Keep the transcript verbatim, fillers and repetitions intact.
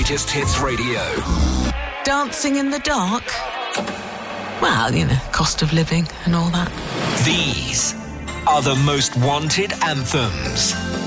Greatest Hits Radio. Dancing in the dark? Well, you know, cost of living and all that. These are the most wanted anthems.